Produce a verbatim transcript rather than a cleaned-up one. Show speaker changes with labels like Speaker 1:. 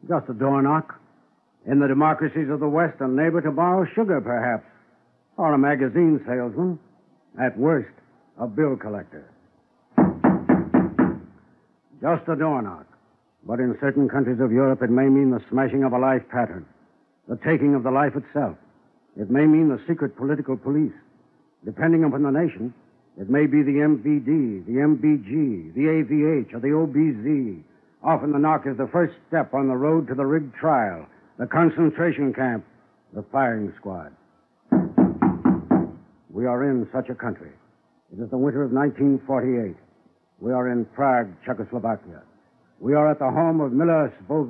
Speaker 1: Just a door knock. In the democracies of the West, a neighbor to borrow sugar, perhaps. Or a magazine salesman. At worst, a bill collector. Just a door knock. But in certain countries of Europe, it may mean the smashing of a life pattern. The taking of the life itself. It may mean the secret political police. Depending upon the nation, it may be the M V D, the M B G, the A V H, or the O B Z. Often the knock is the first step on the road to the rigged trial, the concentration camp, the firing squad. We are in such a country. It is the winter of nineteen forty-eight. We are in Prague, Czechoslovakia. We are at the home of Milos